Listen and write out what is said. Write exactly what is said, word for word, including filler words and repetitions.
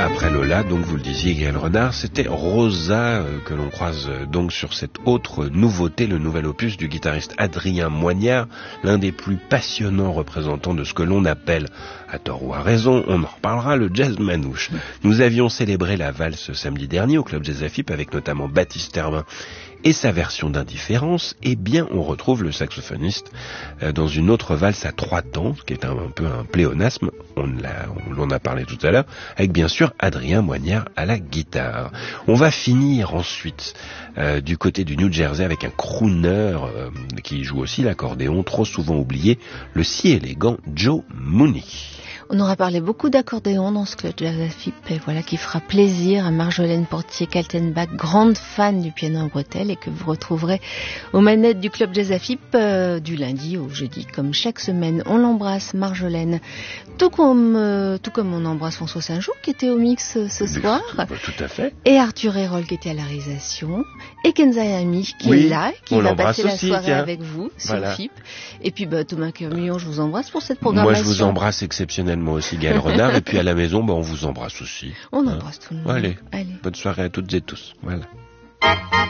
Après Lola, donc vous le disiez, Gaël Renard, c'était Rosa euh, que l'on croise euh, donc sur cette autre nouveauté, le nouvel opus du guitariste Adrien Moignard, l'un des plus passionnants représentants de ce que l'on appelle, à tort ou à raison, on en reparlera, le jazz manouche. Nous avions célébré la valse samedi dernier au Club Jazz Afip avec notamment Baptiste Herbin et sa version d'Indifférence. Eh bien, on retrouve le saxophoniste euh, dans une autre valse à trois temps, qui est un, un peu un pléonasme, on, l'a, on en a parlé tout à l'heure, avec bien sûr Adrien Moignard à la guitare. On va finir ensuite euh, du côté du New Jersey avec un crooner euh, qui joue aussi l'accordéon, trop souvent oublié, le si élégant Joe Mooney. On aura parlé beaucoup d'accordéon dans ce Club Jazz Afip, et voilà qui fera plaisir à Marjolaine Portier-Kaltenbach, grande fan du piano en bretelle, et que vous retrouverez aux manettes du Club Jazz Afip euh, du lundi au jeudi, comme chaque semaine. On l'embrasse, Marjolaine, tout comme, euh, tout comme on embrasse François Saint-Jean qui était au mix euh, ce soir. Tout à fait. Et Arthur Hérol qui était à la réalisation, et Kenza Yami qui oui, est là, qui va passer la aussi, soirée tiens. avec vous sur voilà. F I P. Et puis bah, Thomas Kermillon, je vous embrasse pour cette programmation. Moi je vous embrasse exceptionnellement aussi, Gaël Renard, et puis à la maison, bah, on vous embrasse aussi. On hein. embrasse tout le monde. Allez. Allez. Bonne soirée à toutes et tous. Voilà.